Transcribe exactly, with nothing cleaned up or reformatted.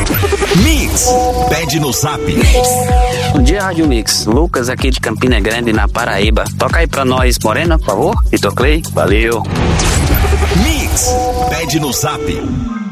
Mix, pede no zap. Bom dia, Rádio Mix. Lucas aqui de Campina Grande, na Paraíba. Toca aí pra nós, Morena, por favor. Vitor Clay, valeu. Mix, pede no zap.